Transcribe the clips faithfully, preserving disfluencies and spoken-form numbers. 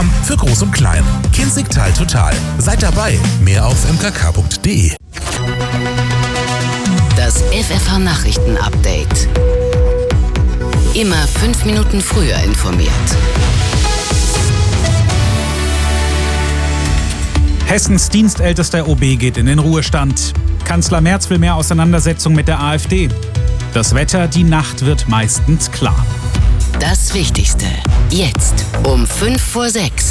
Baujahren für Groß und Klein. Kinzigtal Total. Seid dabei. Mehr auf m k k punkt d e. Das F F H-Nachrichten-Update. Immer fünf Minuten früher informiert. Hessens dienstältester O B geht in den Ruhestand. Kanzler Merz will mehr Auseinandersetzung mit der AfD. Das Wetter, die Nacht wird meistens klar. Das Wichtigste. Jetzt um fünf vor sechs.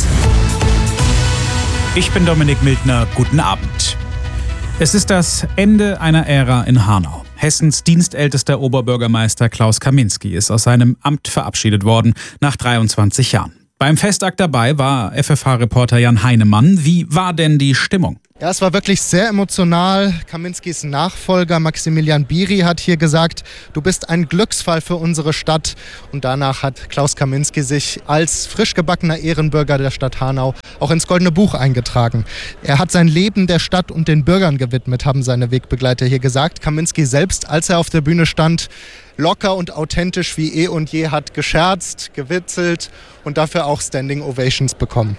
Ich bin Dominik Mildner. Guten Abend. Es ist das Ende einer Ära in Hanau. Hessens dienstältester Oberbürgermeister Klaus Kaminski ist aus seinem Amt verabschiedet worden, nach dreiundzwanzig Jahren. Beim Festakt dabei war F F H-Reporter Jan Heinemann. Wie war denn die Stimmung? Ja, es war wirklich sehr emotional. Kaminskis Nachfolger Maximilian Biri hat hier gesagt, du bist ein Glücksfall für unsere Stadt. Und danach hat Klaus Kaminski sich als frisch gebackener Ehrenbürger der Stadt Hanau auch ins Goldene Buch eingetragen. Er hat sein Leben der Stadt und den Bürgern gewidmet, haben seine Wegbegleiter hier gesagt. Kaminski selbst, als er auf der Bühne stand, locker und authentisch wie eh und je, hat gescherzt, gewitzelt und dafür auch Standing Ovations bekommen.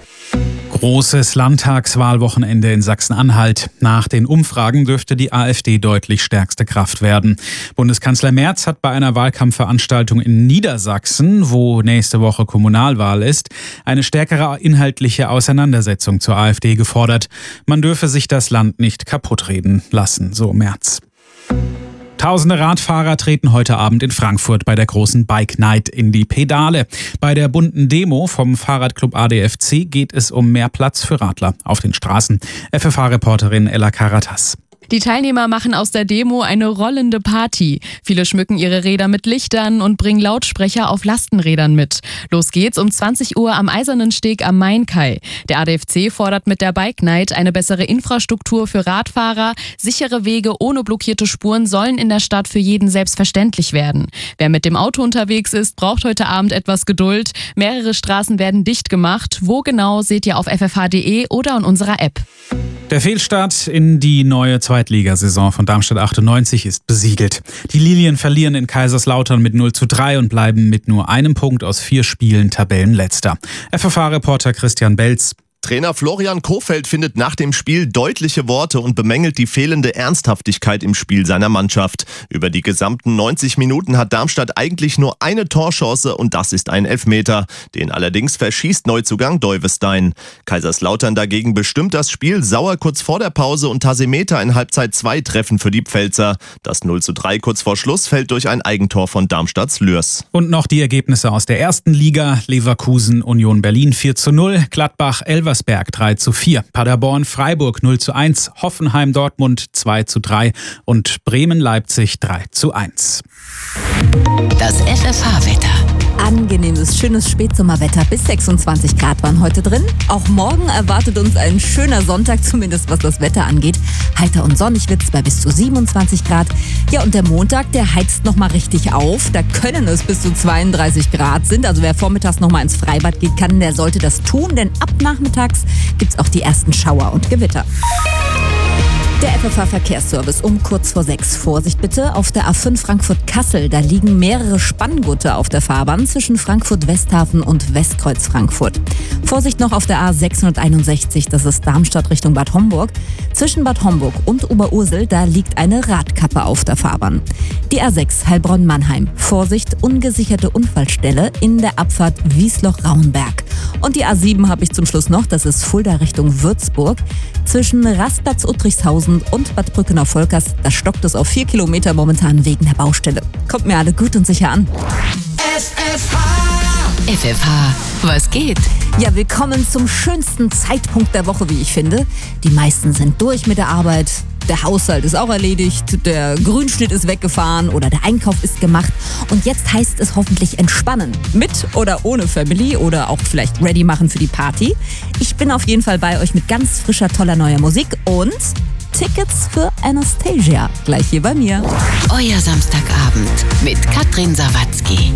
Großes Landtagswahlwochenende in Sachsen-Anhalt. Nach den Umfragen dürfte die AfD deutlich stärkste Kraft werden. Bundeskanzler Merz hat bei einer Wahlkampfveranstaltung in Niedersachsen, wo nächste Woche Kommunalwahl ist, eine stärkere inhaltliche Auseinandersetzung zur AfD gefordert. Man dürfe sich das Land nicht kaputtreden lassen, so Merz. Tausende Radfahrer treten heute Abend in Frankfurt bei der großen Bike Night in die Pedale. Bei der bunten Demo vom Fahrradclub A D F C geht es um mehr Platz für Radler auf den Straßen. F F H-Reporterin Ella Karatas. Die Teilnehmer machen aus der Demo eine rollende Party. Viele schmücken ihre Räder mit Lichtern und bringen Lautsprecher auf Lastenrädern mit. Los geht's um zwanzig Uhr am Eisernen Steg am Main-Kai. Der A D F C fordert mit der Bike Night eine bessere Infrastruktur für Radfahrer. Sichere Wege ohne blockierte Spuren sollen in der Stadt für jeden selbstverständlich werden. Wer mit dem Auto unterwegs ist, braucht heute Abend etwas Geduld. Mehrere Straßen werden dicht gemacht. Wo genau, seht ihr auf f f h punkt d e oder in unserer App. Der Fehlstart in die neue Zweitligasaison von Darmstadt achtundneunzig ist besiegelt. Die Lilien verlieren in Kaiserslautern mit null zu drei und bleiben mit nur einem Punkt aus vier Spielen Tabellenletzter. F F H-Reporter Christian Belz. Trainer Florian Kohfeldt findet nach dem Spiel deutliche Worte und bemängelt die fehlende Ernsthaftigkeit im Spiel seiner Mannschaft. Über die gesamten neunzig Minuten hat Darmstadt eigentlich nur eine Torchance und das ist ein Elfmeter. Den allerdings verschießt Neuzugang Deuwestein. Kaiserslautern dagegen bestimmt das Spiel. Sauer kurz vor der Pause und Tasemeter in Halbzeit zwei treffen für die Pfälzer. Das null zu drei kurz vor Schluss fällt durch ein Eigentor von Darmstadts Lürs. Und noch die Ergebnisse aus der ersten Liga. Leverkusen, Union Berlin vier zu null, Gladbach, Elversberg drei zu vier, Paderborn, Freiburg null zu eins, Hoffenheim, Dortmund zwei zu drei und Bremen, Leipzig drei zu eins. Das F F H-Wetter. Angenehmes, schönes Spätsommerwetter. Bis sechsundzwanzig Grad waren heute drin. Auch morgen erwartet uns ein schöner Sonntag, zumindest was das Wetter angeht. Heiter und sonnig wird's bei bis zu siebenundzwanzig Grad. Ja, und der Montag, der heizt nochmal richtig auf. Da können es bis zu zweiunddreißig Grad sind. Also wer vormittags nochmal ins Freibad geht kann, der sollte das tun. Denn ab nachmittags gibt's auch die ersten Schauer und Gewitter. Der F F H-Verkehrsservice um kurz vor sechs. Vorsicht bitte, auf der A fünf Frankfurt-Kassel, da liegen mehrere Spanngurte auf der Fahrbahn zwischen Frankfurt-Westhafen und Westkreuz Frankfurt. Vorsicht noch auf der A sechshunderteinundsechzig, das ist Darmstadt Richtung Bad Homburg. Zwischen Bad Homburg und Oberursel, da liegt eine Radkappe auf der Fahrbahn. Die A sechs Heilbronn-Mannheim. Vorsicht, ungesicherte Unfallstelle in der Abfahrt Wiesloch-Rauenberg. Und die A sieben habe ich zum Schluss noch, das ist Fulda Richtung Würzburg. Zwischen Rastplatz-Uttrichshausen und Bad Brückenau-Volkers, da stockt es auf vier Kilometer momentan wegen der Baustelle. Kommt mir alle gut und sicher an. F F H. F F H, was geht? Ja, willkommen zum schönsten Zeitpunkt der Woche, wie ich finde. Die meisten sind durch mit der Arbeit. Der Haushalt ist auch erledigt, der Grünschnitt ist weggefahren oder der Einkauf ist gemacht. Und jetzt heißt es hoffentlich entspannen. Mit oder ohne Family oder auch vielleicht ready machen für die Party. Ich bin auf jeden Fall bei euch mit ganz frischer, toller neuer Musik und Tickets für Anastasia. Gleich hier bei mir. Euer Samstagabend mit Katrin Sawatzki.